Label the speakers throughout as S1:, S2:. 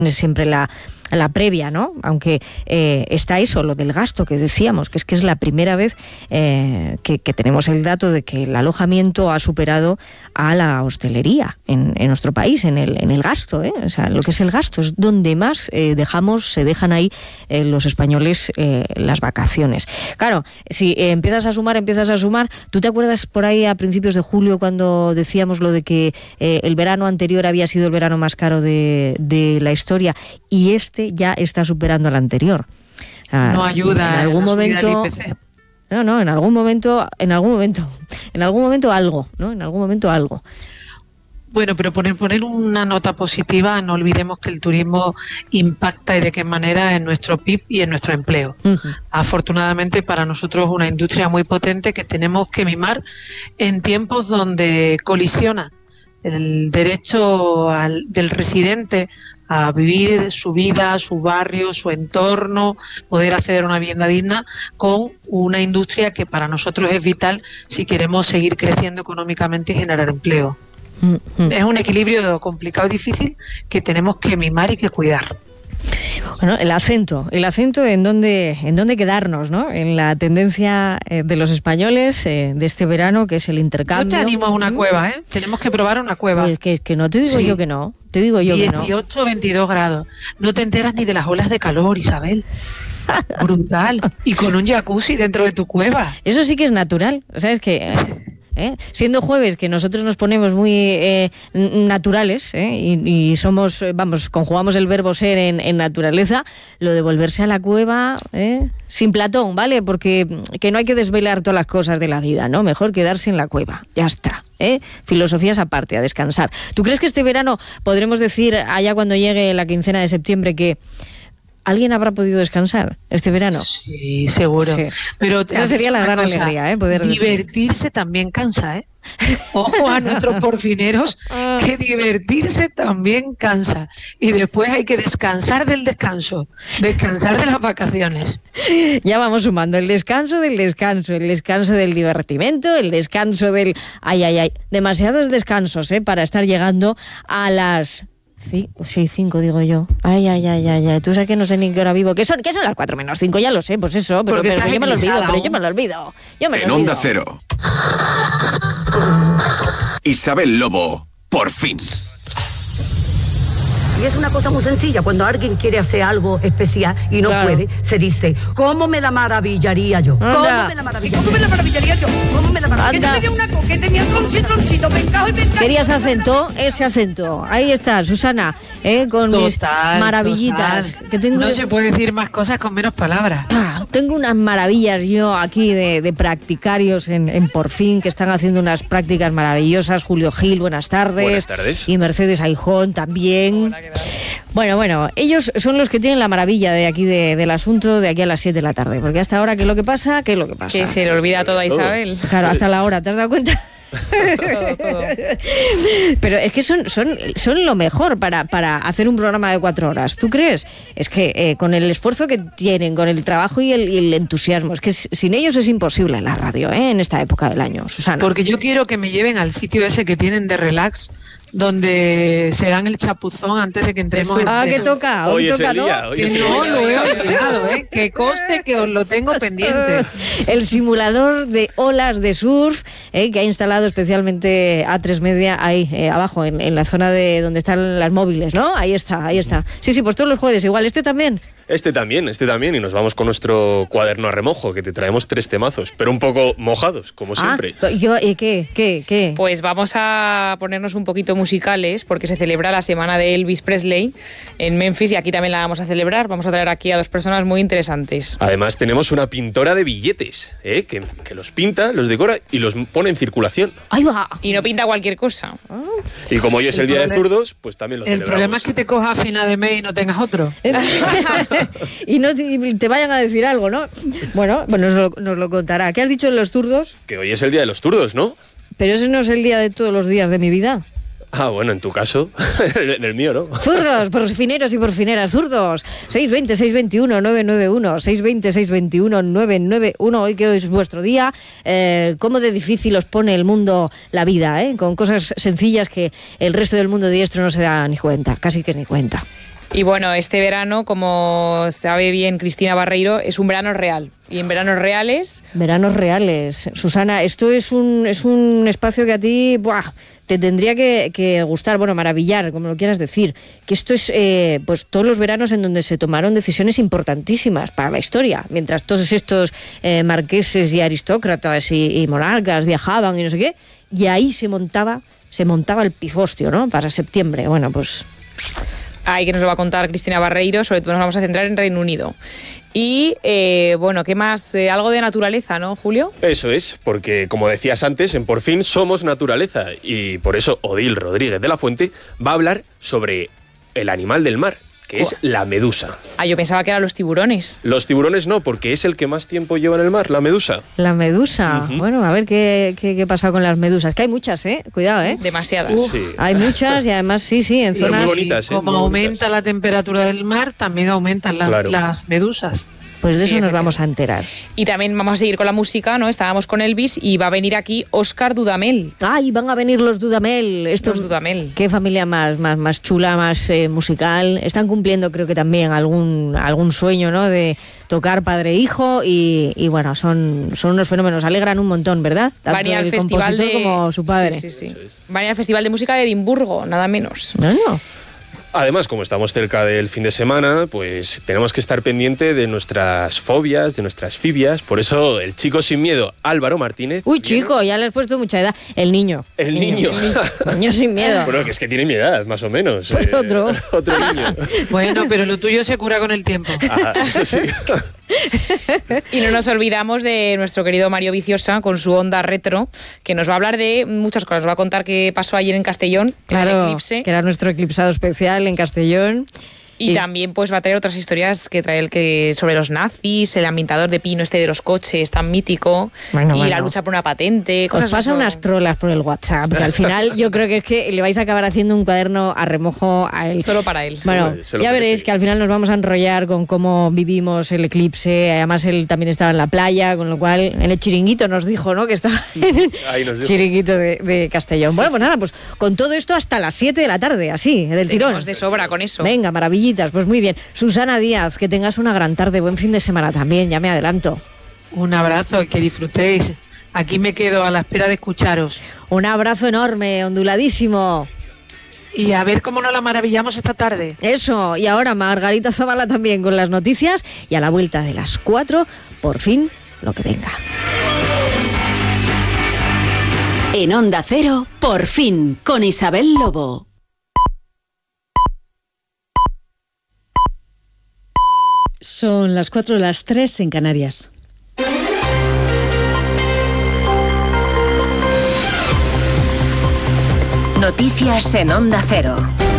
S1: es siempre la previa, ¿no? Aunque está eso, lo del gasto que decíamos, que es la primera vez que tenemos el dato de que el alojamiento ha superado a la hostelería en nuestro país, en el gasto, ¿eh? O sea, lo que es el gasto es donde más se dejan ahí los españoles las vacaciones. Claro, si empiezas a sumar, ¿tú te acuerdas por ahí a principios de julio cuando decíamos lo de que el verano anterior había sido el verano más caro de la historia y ya está superando al anterior?
S2: No ayuda.
S1: En algún momento. En algún momento algo, ¿no? En algún momento algo.
S2: Bueno, pero poner una nota positiva, no olvidemos que el turismo impacta y de qué manera en nuestro PIB y en nuestro empleo. Uh-huh. Afortunadamente para nosotros es una industria muy potente que tenemos que mimar en tiempos donde colisiona el derecho del residente a vivir su vida, su barrio, su entorno, poder acceder a una vivienda digna con una industria que para nosotros es vital si queremos seguir creciendo económicamente y generar empleo. Es un equilibrio complicado y difícil que tenemos que mimar y que cuidar.
S1: Bueno, el acento en dónde quedarnos, ¿no? En la tendencia de los españoles de este verano, que es el intercambio.
S2: Yo te animo a una cueva, ¿eh? Tenemos que probar una cueva.
S1: Pues que no te digo yo que no. Te digo yo
S2: 18,
S1: que no.
S2: 22 grados. No te enteras ni de las olas de calor, Isabel. Brutal. Y con un jacuzzi dentro de tu cueva.
S1: Eso sí que es natural. ¿Sabes qué? Siendo jueves, que nosotros nos ponemos muy naturales y somos, conjugamos el verbo ser en naturaleza, lo de volverse a la cueva sin Platón, ¿vale? Porque que no hay que desvelar todas las cosas de la vida, ¿no? Mejor quedarse en la cueva, ya está. Filosofías aparte, a descansar. ¿Tú crees que este verano podremos decir, allá cuando llegue la quincena de septiembre, que alguien habrá podido descansar este verano?
S2: Sí, seguro. Sí. Pero
S1: esa sería la gran alegría, poder
S2: divertirse
S1: decir.
S2: También cansa, ¿eh? Ojo a nuestros porfineros, que divertirse también cansa. Y después hay que descansar del descanso, descansar de las vacaciones.
S1: Ya vamos sumando el descanso del divertimento, el descanso del... Ay. Demasiados descansos, para estar llegando a las... Sí, 5 digo yo. Ay. Tú sabes que no sé ni qué hora vivo. ¿Qué son las 4 menos 5? Ya lo sé, pues eso. Pero yo me lo olvido.
S3: En Onda Cero. Isabel Lobo, por fin.
S4: Y es una cosa muy sencilla. Cuando alguien quiere hacer algo especial y no puede, se dice, ¿cómo me la maravillaría yo? ¿Cómo me la maravillaría yo? Que yo tenía una coca, que tenía troncito, pencado y pencado.
S1: ¿Querías ese acento? Ahí está, Susana, con mis maravillitas. Que tengo...
S2: No se puede decir más cosas con menos palabras.
S1: Tengo unas maravillas yo aquí de practicarios en Por Fin, que están haciendo unas prácticas maravillosas. Julio Gil, buenas tardes.
S5: Buenas tardes.
S1: Y Mercedes Aijón también.
S5: Hola, ¿qué tal?
S1: Bueno, ellos son los que tienen la maravilla de aquí del asunto de aquí a las 7 de la tarde, porque hasta ahora, ¿qué es lo que pasa?
S6: Que se le olvida todo a Isabel.
S1: Claro, hasta la hora, ¿te has dado cuenta?
S6: todo.
S1: Pero es que son lo mejor para hacer un programa de 4 horas. ¿Tú crees? Es que con el esfuerzo que tienen, con el trabajo y el entusiasmo, es que sin ellos es imposible la radio, en esta época del año, Susana.
S2: Porque yo quiero que me lleven al sitio ese que tienen de relax, donde se dan el chapuzón antes de que entremos en
S1: ¿qué toca? Hoy toca, ¿no?
S2: No lo he olvidado, que conste que os lo tengo pendiente.
S1: El simulador de olas de surf, que ha instalado especialmente A3 Media ahí abajo, en la zona de donde están las móviles, ¿no? Ahí está. Sí, pues todos los jueves igual. ¿Este también?
S5: Este también, y nos vamos con nuestro cuaderno a remojo, que te traemos 3 temazos, pero un poco mojados, como siempre.
S1: ¿Qué?
S6: Pues vamos a ponernos un poquito musicales, porque se celebra la semana de Elvis Presley en Memphis, y aquí también la vamos a celebrar. Vamos a traer aquí a 2 personas muy interesantes.
S5: Además tenemos una pintora de billetes, que los pinta, los decora y los pone en circulación.
S1: ¡Ahí va!
S6: Y no pinta cualquier cosa.
S5: Y como hoy es el día de zurdos, pues también lo celebramos.
S2: El problema es que te cojas a final de mes y no tengas otro.
S1: Y no te vayan a decir algo, ¿no? Bueno, nos lo contará. ¿Qué has dicho de los zurdos?
S5: Que hoy es el día de los zurdos, ¿no?
S1: Pero ese no es el día de todos los días de mi vida.
S5: Bueno, en tu caso, en el mío, ¿no?
S1: Zurdos, porfineros y porfineras, zurdos. 620-621-991, 620-621-991. Hoy que es vuestro día, cómo de difícil os pone el mundo la vida, con cosas sencillas que el resto del mundo diestro no se da ni cuenta, casi que ni cuenta.
S6: Y bueno, este verano, como sabe bien Cristina Barreiro, es un verano real. Y en veranos reales...
S1: Veranos reales. Susana, esto es un espacio que a ti te tendría que gustar, maravillar, como lo quieras decir. Que esto es pues todos los veranos en donde se tomaron decisiones importantísimas para la historia. Mientras todos estos marqueses y aristócratas y monarcas viajaban y no sé qué, y ahí se montaba el pifostio, ¿no? Para septiembre. Bueno, pues...
S6: Ahí que nos lo va a contar Cristina Barreiro, sobre todo nos vamos a centrar en Reino Unido. Y, ¿qué más? Algo de naturaleza, ¿no, Julio?
S5: Eso es, porque como decías antes, en Por Fin somos naturaleza. Y por eso Odil Rodríguez de la Fuente va a hablar sobre el animal del mar, que es la medusa.
S6: Yo pensaba que eran los tiburones.
S5: Los tiburones no, porque es el que más tiempo lleva en el mar, la medusa.
S1: La medusa.
S5: Uh-huh.
S1: Bueno, a ver qué pasa con las medusas. Que hay muchas, Cuidado,
S6: Demasiadas.
S5: Sí.
S1: Hay muchas y además, sí, en zonas...
S5: Muy bonitas,
S2: Como
S5: muy
S2: aumenta
S5: bonitas.
S2: la temperatura del mar, también aumentan las medusas.
S1: Pues de
S6: Sí,
S1: eso nos vamos a enterar.
S6: Y también vamos a seguir con la música, ¿no? Estábamos con Elvis y va a venir aquí Óscar Dudamel.
S1: ¡Ay, van a venir los Dudamel!
S6: Los Dudamel.
S1: Qué familia más chula, más musical. Están cumpliendo, creo que también, algún sueño, ¿no? De tocar padre e hijo y bueno, son unos fenómenos. Alegran un montón, ¿verdad? Tanto
S6: Van a ir al
S1: el
S6: festival
S1: compositor como su padre.
S6: Sí. Van a ir al Festival de Música de Edimburgo, nada menos.
S1: No.
S5: Además, como estamos cerca del fin de semana, pues tenemos que estar pendiente de nuestras fobias, de nuestras fibias. Por eso, el chico sin miedo, Álvaro Martínez...
S1: Uy, chico, ya le has puesto mucha edad. El niño.
S5: El niño.
S1: Niño sin miedo.
S5: Bueno, que es que tiene mi edad, más o menos.
S1: Pues otro.
S5: Otro niño.
S2: Bueno, pero lo tuyo se cura con el tiempo.
S5: Eso sí.
S6: Y no nos olvidamos de nuestro querido Mario Viciosa con su onda retro, que nos va a hablar de muchas cosas. Nos va a contar qué pasó ayer en Castellón,
S1: Claro,
S6: el eclipse.
S1: que era nuestro eclipsado especial en Castellón.
S6: Y también pues va a traer otras historias que trae sobre los nazis, el ambientador de pino de los coches tan mítico, la lucha por una patente.
S1: Os pasa unas trolas por el WhatsApp, que al final yo creo que es que le vais a acabar haciendo un cuaderno a remojo a él.
S6: Solo para él.
S1: Bueno, ya veréis que al final nos vamos a enrollar con cómo vivimos el eclipse. Además, él también estaba en la playa, con lo cual en el chiringuito nos dijo, ¿no? Que estaba en el chiringuito de Castellón. Bueno, pues nada, pues con todo esto hasta las 7 de la tarde, así, del tirón.
S6: Tenemos de sobra con eso.
S1: Venga, maravillita. Pues muy bien. Susana Díaz, que tengas una gran tarde, buen fin de semana también, ya me adelanto.
S2: Un abrazo, que disfrutéis. Aquí me quedo a la espera de escucharos.
S1: Un abrazo enorme, onduladísimo.
S2: Y a ver cómo nos la maravillamos esta tarde.
S1: Eso, y ahora Margarita Zavala también con las noticias y a la vuelta de las 4, por fin, lo que venga.
S7: En Onda Cero, por fin, con Isabel Lobo.
S8: Son las 4, las 3 en Canarias.
S7: Noticias en Onda Cero.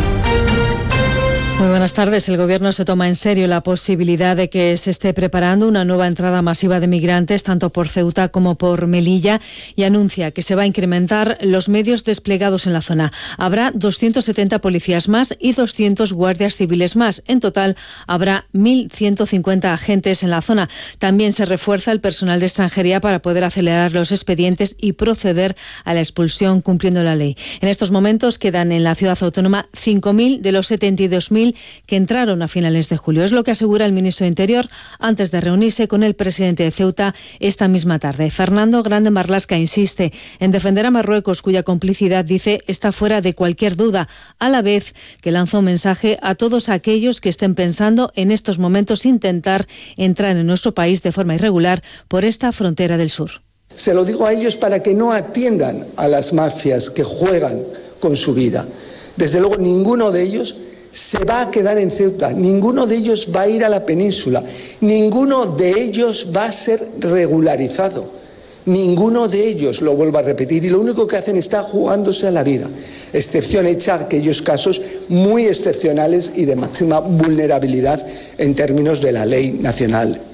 S8: Muy buenas tardes. El Gobierno se toma en serio la posibilidad de que se esté preparando una nueva entrada masiva de migrantes, tanto por Ceuta como por Melilla, y anuncia que se va a incrementar los medios desplegados en la zona. Habrá 270 policías más y 200 guardias civiles más. En total, habrá 1.150 agentes en la zona. También se refuerza el personal de extranjería para poder acelerar los expedientes y proceder a la expulsión cumpliendo la ley. En estos momentos quedan en la ciudad autónoma 5.000 de los 72.000 que entraron a finales de julio. Es lo que asegura el ministro de Interior antes de reunirse con el presidente de Ceuta esta misma tarde. Fernando Grande Marlaska insiste en defender a Marruecos, cuya complicidad, dice, está fuera de cualquier duda, a la vez que lanza un mensaje a todos aquellos que estén pensando en estos momentos intentar entrar en nuestro país de forma irregular por esta frontera del sur.
S9: Se lo digo a ellos para que no atiendan a las mafias que juegan con su vida. Desde luego, ninguno de ellos se va a quedar en Ceuta, ninguno de ellos va a ir a la península, ninguno de ellos va a ser regularizado, ninguno de ellos, lo vuelvo a repetir, y lo único que hacen está jugándose a la vida, excepción hecha a aquellos casos muy excepcionales y de máxima vulnerabilidad en términos de la ley nacional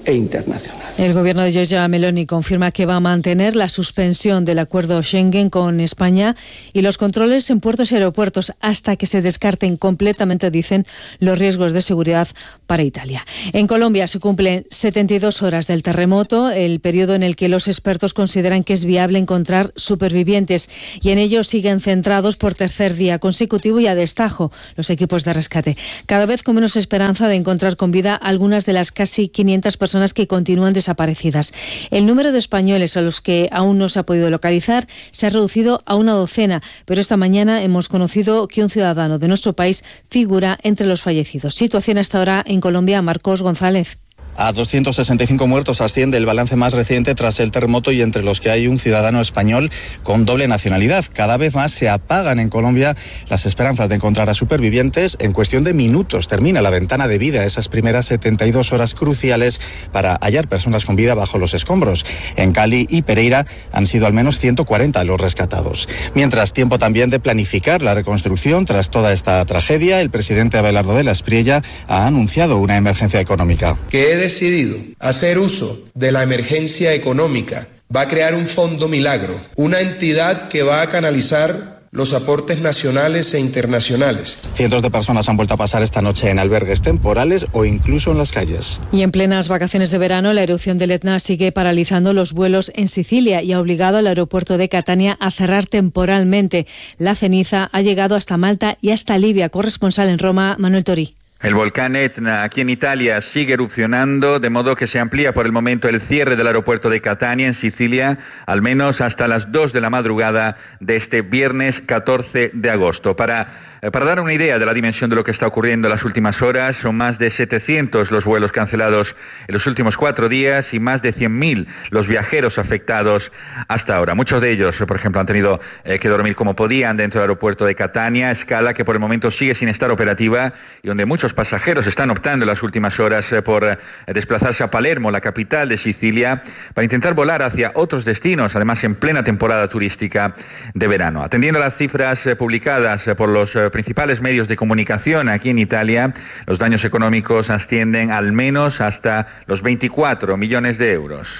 S9: e internacional.
S8: El gobierno de Giorgia Meloni confirma que va a mantener la suspensión del acuerdo Schengen con España y los controles en puertos y aeropuertos hasta que se descarten completamente, dicen, los riesgos de seguridad para Italia. En Colombia se cumplen 72 horas del terremoto, el periodo en el que los expertos consideran que es viable encontrar supervivientes, y en ello siguen centrados por tercer día consecutivo y a destajo los equipos de rescate, cada vez con menos esperanza de encontrar con vida algunas de las casi 500 personas que continúan desaparecidas. El número de españoles a los que aún no se ha podido localizar se ha reducido a una docena, pero esta mañana hemos conocido que un ciudadano de nuestro país figura entre los fallecidos. Situación hasta ahora en Colombia, Marcos González.
S10: A 265 muertos asciende el balance más reciente tras el terremoto, y entre los que hay un ciudadano español con doble nacionalidad. Cada vez más se apagan en Colombia las esperanzas de encontrar a supervivientes. En cuestión de minutos termina la ventana de vida, esas primeras 72 horas cruciales para hallar personas con vida bajo los escombros. En Cali y Pereira han sido al menos 140 los rescatados. Mientras, tiempo también de planificar la reconstrucción tras toda esta tragedia. El presidente Abelardo de la Espriella ha anunciado una emergencia económica.
S11: Que he decidido hacer uso de la emergencia económica. Va a crear un fondo milagro, una entidad que va a canalizar los aportes nacionales e internacionales.
S10: Cientos de personas han vuelto a pasar esta noche en albergues temporales o incluso en las calles.
S8: Y en plenas vacaciones de verano, la erupción del Etna sigue paralizando los vuelos en Sicilia y ha obligado al aeropuerto de Catania a cerrar temporalmente. La ceniza ha llegado hasta Malta y hasta Libia. Corresponsal en Roma, Manuel Torí.
S12: El volcán Etna, aquí en Italia, sigue erupcionando, de modo que se amplía por el momento el cierre del aeropuerto de Catania, en Sicilia, al menos hasta las 2 de la madrugada de este viernes 14 de agosto. Para dar una idea de la dimensión de lo que está ocurriendo en las últimas horas, son más de 700 los vuelos cancelados en los últimos 4 días y más de 100.000 los viajeros afectados hasta ahora. Muchos de ellos, por ejemplo, han tenido que dormir como podían dentro del aeropuerto de Catania, escala que por el momento sigue sin estar operativa y donde muchos pasajeros están optando en las últimas horas por desplazarse a Palermo, la capital de Sicilia, para intentar volar hacia otros destinos, además en plena temporada turística de verano. Atendiendo a las cifras publicadas por los principales medios de comunicación aquí en Italia, los daños económicos ascienden al menos hasta los 24 millones de euros.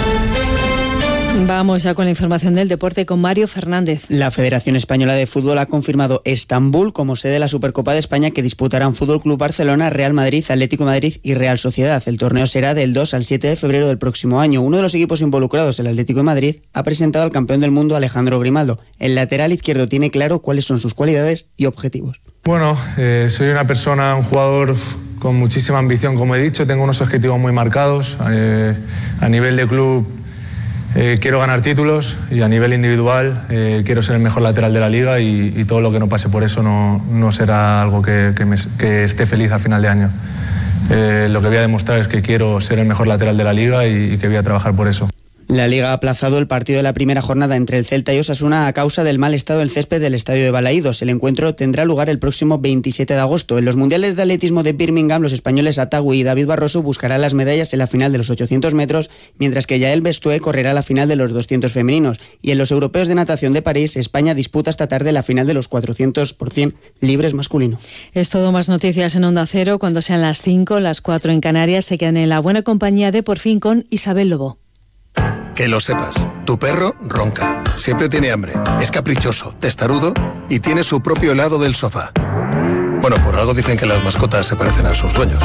S8: Vamos ya con la información del deporte con Mario Fernández.
S13: La Federación Española de Fútbol ha confirmado Estambul como sede de la Supercopa de España, que disputarán Fútbol Club Barcelona, Real Madrid, Atlético de Madrid y Real Sociedad. El torneo será del 2 al 7 de febrero del próximo año. Uno de los equipos involucrados, el Atlético de Madrid, ha presentado al campeón del mundo, Alejandro Grimaldo. El lateral izquierdo tiene claro cuáles son sus cualidades y objetivos.
S14: Bueno, soy una persona, un jugador con muchísima ambición, como he dicho. Tengo unos objetivos muy marcados. A nivel de club quiero ganar títulos, y a nivel individual quiero ser el mejor lateral de la liga, y todo lo que no pase por eso no será algo que esté feliz a final de año. Lo que voy a demostrar es que quiero ser el mejor lateral de la liga y que voy a trabajar por eso.
S13: La Liga ha aplazado el partido de la primera jornada entre el Celta y Osasuna a causa del mal estado del césped del estadio de Balaídos. El encuentro tendrá lugar el próximo 27 de agosto. En los mundiales de atletismo de Birmingham, los españoles Atagui y David Barroso buscarán las medallas en la final de los 800 metros, mientras que Yael Bestué correrá la final de los 200 femeninos. Y en los europeos de natación de París, España disputa esta tarde la final de los 400 por 100 libres masculino.
S8: Es todo. Más noticias en Onda Cero cuando sean las 5, las 4 en Canarias. Se quedan en la buena compañía de Por Fin con Isabel Lobo.
S15: Que lo sepas, tu perro ronca, siempre tiene hambre, es caprichoso, testarudo y tiene su propio helado del sofá. Bueno, por algo dicen que las mascotas se parecen a sus dueños.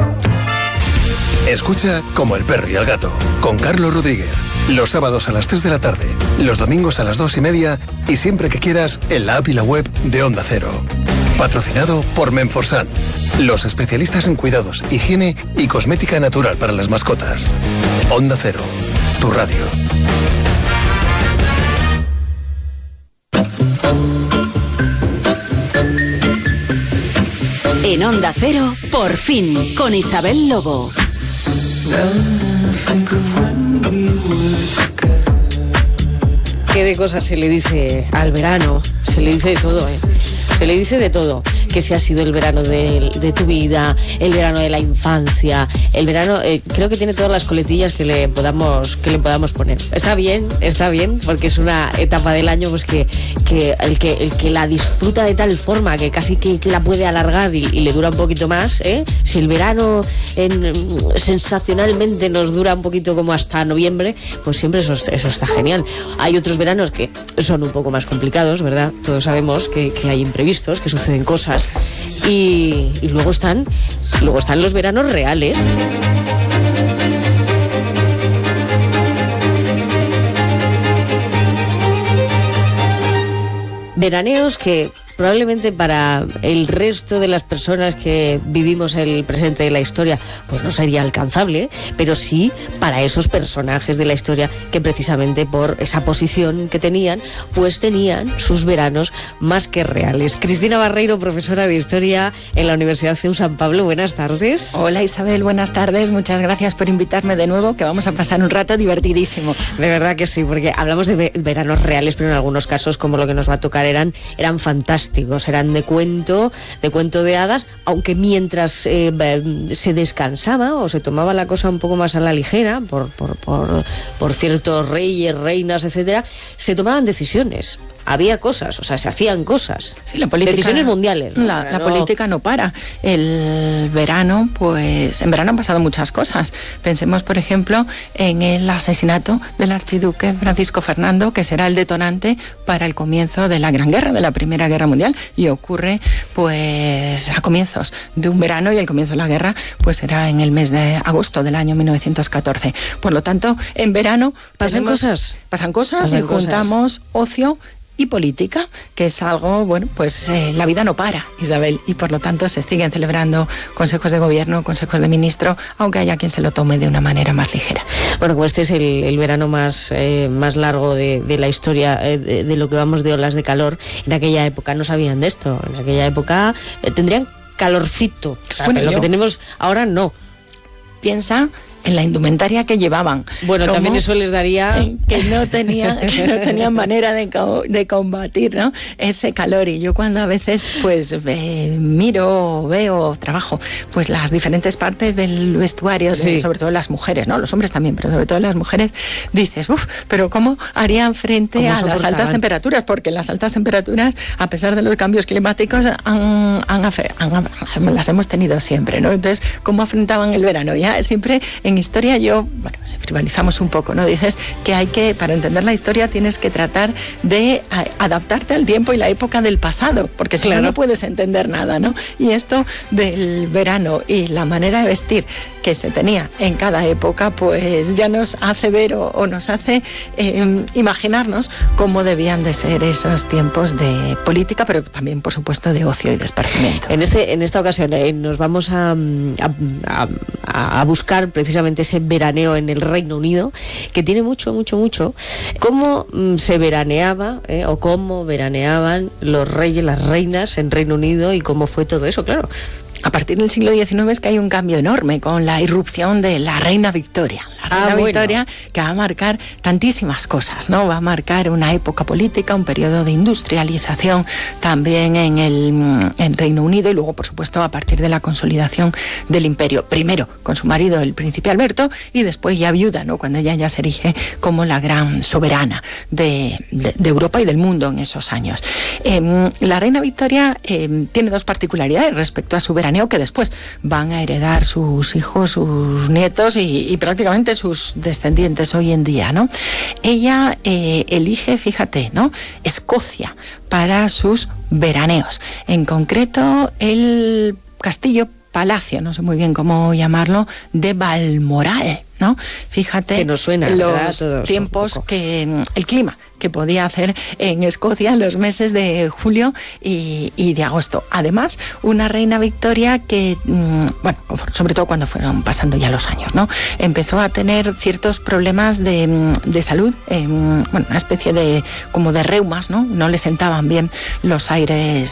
S15: Escucha Como el perro y el gato, con Carlos Rodríguez, los sábados a las 3 de la tarde, los domingos a las 2:30 y siempre que quieras en la app y la web de Onda Cero. Patrocinado por Menforsan, los especialistas en cuidados, higiene y cosmética natural para las mascotas. Onda Cero, tu radio.
S7: En Onda Cero, Por Fin, con Isabel Lobo.
S1: ¿Qué de cosas se le dice al verano? Se le dice de todo, ¿eh? Se le dice de todo.
S16: que si ha sido el verano de tu vida, el verano de la infancia, el verano, creo que tiene todas las coletillas que le podamos poner. Está bien, porque es una etapa del año pues que el que la disfruta de tal forma que casi que la puede alargar y le dura un poquito más, si el verano sensacionalmente nos dura un poquito como hasta noviembre, pues siempre eso está genial. Hay otros veranos que son un poco más complicados, ¿verdad? Todos sabemos que hay imprevistos, que suceden cosas y luego están los veranos reales. Veraneos que probablemente para el resto de las personas que vivimos el presente de la historia pues no sería alcanzable, pero sí para esos personajes de la historia que precisamente por esa posición que tenían, pues tenían sus veranos más que reales. Cristina Barreiro, profesora de Historia en la Universidad CEU San Pablo, buenas tardes.
S17: Hola Isabel, buenas tardes, muchas gracias por invitarme de nuevo, que vamos a pasar un rato divertidísimo.
S16: De verdad que sí, porque hablamos de veranos reales, pero en algunos casos, como lo que nos va a tocar, eran fantásticos. Eran de cuento de hadas, aunque mientras se descansaba o se tomaba la cosa un poco más a la ligera por ciertos reyes, reinas, etcétera, se tomaban decisiones. Había cosas, o sea, se hacían cosas.
S17: Sí, la política,
S16: decisiones mundiales, ¿no?
S17: La política no para. El verano, pues en verano han pasado muchas cosas. Pensemos, por ejemplo, en el asesinato del archiduque Francisco Fernando, que será el detonante para el comienzo de la Gran Guerra, de la Primera Guerra Mundial, y ocurre pues a comienzos de un verano, y el comienzo de la guerra pues será en el mes de agosto del año 1914. Por lo tanto, en verano pasan cosas y juntamos ocio y política, que es algo, bueno, pues la vida no para, Isabel, y por lo tanto se siguen celebrando consejos de gobierno, consejos de ministro, aunque haya quien se lo tome de una manera más ligera.
S16: Bueno, como este es el verano más largo de la historia, de lo que vamos de olas de calor, en aquella época no sabían de esto, en aquella época tendrían calorcito, o sea, bueno, lo que tenemos ahora no.
S17: Piensa en la indumentaria que llevaban.
S16: Bueno, también eso les daría...
S17: Que no tenían manera de combatir, ¿no?, ese calor. Y yo cuando a veces pues veo, trabajo, pues las diferentes partes del vestuario, sí, sobre todo las mujeres, ¿no?, los hombres también, pero sobre todo las mujeres, dices, pero ¿cómo harían frente a las altas temperaturas? Porque las altas temperaturas, a pesar de los cambios climáticos, las hemos tenido siempre, ¿no? Entonces, ¿cómo afrontaban el verano? Ya siempre en historia frivolizamos un poco, ¿no? Dices que para entender la historia tienes que tratar de adaptarte al tiempo y la época del pasado, porque si no puedes entender nada, ¿no? Y esto del verano y la manera de vestir que se tenía en cada época, pues ya nos hace ver o nos hace imaginarnos cómo debían de ser esos tiempos de política, pero también, por supuesto, de ocio y de esparcimiento.
S16: En esta ocasión nos vamos a buscar precisamente ese veraneo en el Reino Unido, que tiene mucho, cómo se veraneaba o cómo veraneaban los reyes, las reinas en Reino Unido, y cómo fue todo eso, claro.
S17: A partir del siglo XIX es que hay un cambio enorme con la irrupción de la reina Victoria. La reina Victoria, que va a marcar tantísimas cosas, ¿no? Va a marcar una época política, un periodo de industrialización también en Reino Unido, y luego, por supuesto, a partir de la consolidación del imperio. Primero con su marido, el príncipe Alberto, y después ya viuda, ¿no?, cuando ella ya se erige como la gran soberana de Europa y del mundo en esos años. La reina Victoria tiene dos particularidades respecto a su veraneo, que después van a heredar sus hijos, sus nietos y prácticamente sus descendientes hoy en día, ¿no? Ella elige, fíjate, ¿no?, Escocia para sus veraneos. En concreto, el palacio, no sé muy bien cómo llamarlo, de Balmoral, ¿no? Fíjate,
S16: que nos suena,
S17: los tiempos el clima que podía hacer en Escocia en los meses de julio y de agosto. Además, una reina Victoria que, sobre todo cuando fueron pasando ya los años, ¿no?, empezó a tener ciertos problemas de salud, una especie de reumas, ¿no? No le sentaban bien los aires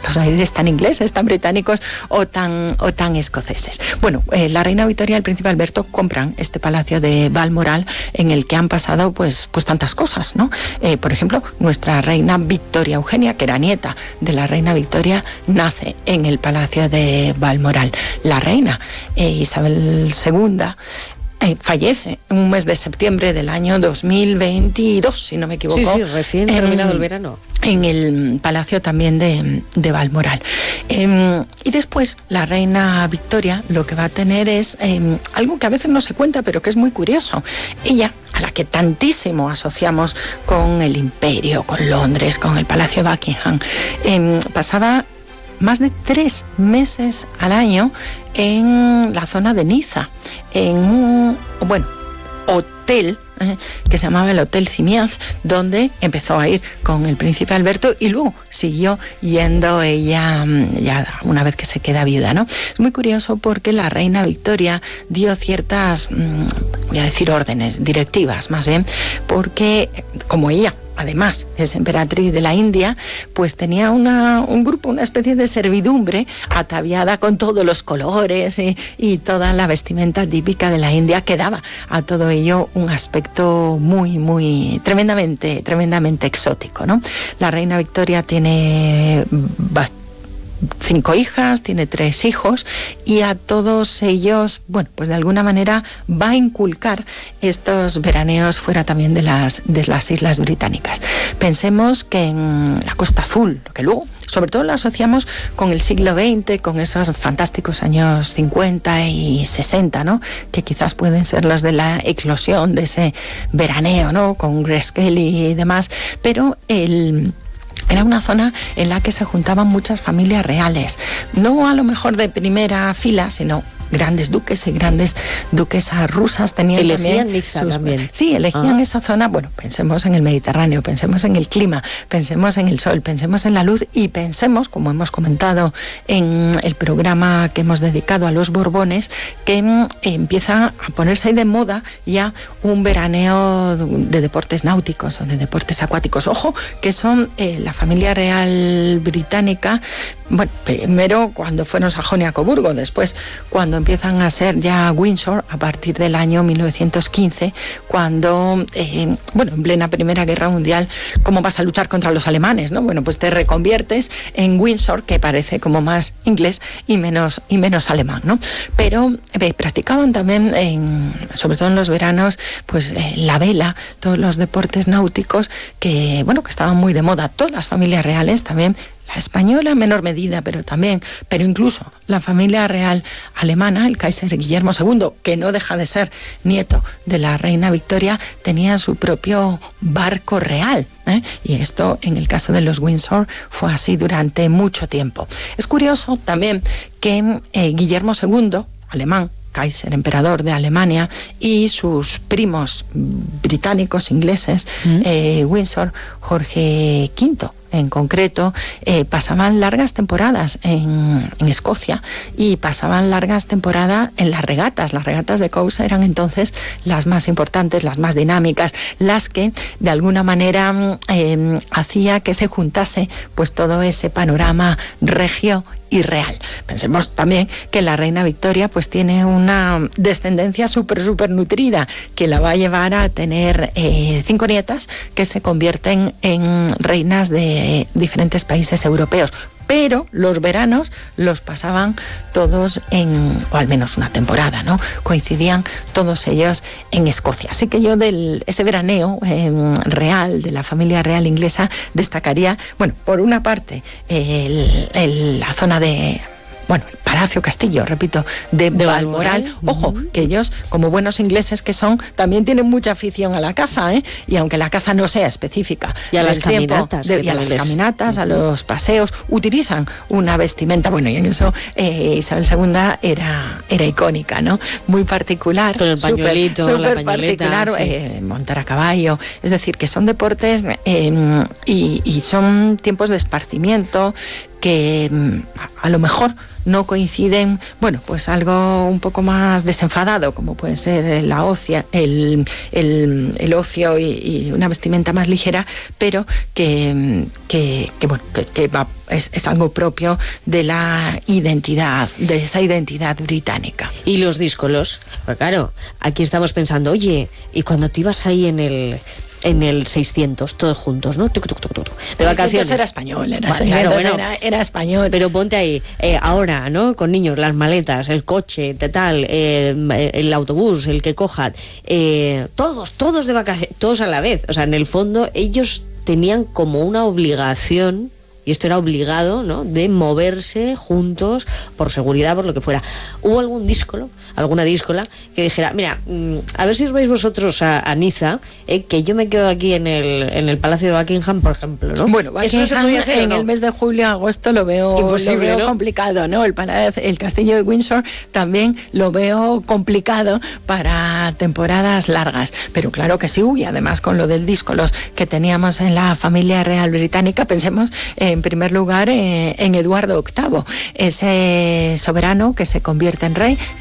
S17: los aires tan ingleses, tan británicos o tan escoceses. Bueno, la reina Victoria y el príncipe Alberto compran este palacio de Balmoral, en el que han pasado pues tantas cosas, ¿no? Por ejemplo, nuestra reina Victoria Eugenia, que era nieta de la reina Victoria, nace en el palacio de Balmoral. La reina Isabel II fallece un mes de septiembre del año 2022, si no me equivoco.
S16: Sí, recién terminado el verano.
S17: En el palacio también de Balmoral. Y después la reina Victoria lo que va a tener es algo que a veces no se cuenta, pero que es muy curioso. Ella, a la que tantísimo asociamos con el imperio, con Londres, con el palacio de Buckingham, pasaba más de 3 meses al año en la zona de Niza, en un hotel que se llamaba el Hotel Simiaz, donde empezó a ir con el príncipe Alberto y luego siguió yendo ella ya una vez que se queda viuda, ¿no? Es muy curioso porque la reina Victoria dio ciertas, voy a decir órdenes, directivas más bien, porque como ella además es emperatriz de la India, pues tenía un grupo, una especie de servidumbre ataviada con todos los colores y toda la vestimenta típica de la India, que daba a todo ello un aspecto muy tremendamente exótico, ¿no? La reina Victoria tiene 5 hijas, tiene 3 hijos, y a todos ellos, pues de alguna manera va a inculcar estos veraneos fuera también de las islas británicas. Pensemos que en la Costa Azul, que luego sobre todo lo asociamos con el siglo XX, con esos fantásticos años 50 y 60, ¿no? Que quizás pueden ser los de la eclosión de ese veraneo, ¿no? Con Grace Kelly y demás, pero era una zona en la que se juntaban muchas familias reales, no a lo mejor de primera fila, sino grandes duques y grandes duquesas rusas.
S16: Elegían Niza también.
S17: Sí, elegían esa zona. Bueno, pensemos en el Mediterráneo, pensemos en el clima, pensemos en el sol, pensemos en la luz y pensemos, como hemos comentado en el programa que hemos dedicado a los Borbones, que empieza a ponerse ahí de moda ya un veraneo de deportes náuticos o de deportes acuáticos. Ojo, que son la familia real británica, bueno, primero cuando fueron Sajonia-Coburgo, después cuando empiezan a ser ya Windsor a partir del año 1915, cuando, en plena Primera Guerra Mundial, ¿cómo vas a luchar contra los alemanes, no? Bueno, pues te reconviertes en Windsor, que parece como más inglés y menos alemán, ¿no? Pero practicaban también, sobre todo en los veranos, pues la vela, todos los deportes náuticos que estaban muy de moda. Todas las familias reales también, la española en menor medida, pero incluso la familia real alemana, el Kaiser Guillermo II, que no deja de ser nieto de la reina Victoria, tenía su propio barco real, y esto en el caso de los Windsor fue así durante mucho tiempo. Es curioso también que Guillermo II, alemán, Kaiser, emperador de Alemania, y sus primos británicos, ingleses, Windsor, Jorge V, en concreto, pasaban largas temporadas en Escocia y pasaban largas temporadas en las regatas. Las regatas de causa eran entonces las más importantes, las más dinámicas, las que de alguna manera hacía que se juntase pues todo ese panorama regio y real. Pensemos también que la reina Victoria pues tiene una descendencia súper nutrida, que la va a llevar a tener 5 nietas que se convierten en reinas de diferentes países europeos. Pero los veranos los pasaban todos o al menos una temporada, ¿no? Coincidían todos ellos en Escocia. Así que yo ese veraneo real, de la familia real inglesa, destacaría, por una parte, la zona de... el Palacio Castillo, repito, de Balmoral. Ojo, que ellos, como buenos ingleses que son, también tienen mucha afición a la caza, y aunque la caza no sea específica.
S16: Y a las caminatas.
S17: A los paseos, utilizan una vestimenta, y en eso Isabel II era icónica, ¿no? Muy particular.
S16: Con el pañuelito, la pañoleta,
S17: particular, sí. Montar a caballo. Es decir, que son deportes y son tiempos de esparcimiento que a lo mejor no coinciden, bueno, pues algo un poco más desenfadado, como puede ser el ocio y una vestimenta más ligera, pero que es algo propio de la identidad, de esa identidad británica.
S16: Y los díscolos, pues claro, aquí estamos pensando, oye, y cuando te ibas ahí en el 600, todos juntos, ¿no? De vacaciones.
S17: Era español, era español.
S16: Pero ponte ahí, ahora, ¿no? Con niños, las maletas, el coche, el autobús, el que cojan, todos de vacaciones, todos a la vez. O sea, en el fondo, ellos tenían como una obligación, y esto era obligado, ¿no?, de moverse juntos por seguridad, por lo que fuera. ¿Hubo algún díscolo, alguna díscola que dijera, mira, a ver si os vais vosotros a Niza, que yo me quedo aquí en el Palacio de Buckingham, por ejemplo, ¿no?
S17: Bueno, Buckingham, ¿eso no se podía hacer, en el mes de julio, agosto lo veo imposible, ¿no? Complicado, ¿no? El Castillo de Windsor también lo veo complicado para temporadas largas, pero claro que sí, y además con lo del díscolos que teníamos en la familia real británica, pensemos en primer lugar en Eduardo VIII, ese soberano que se convierte en rey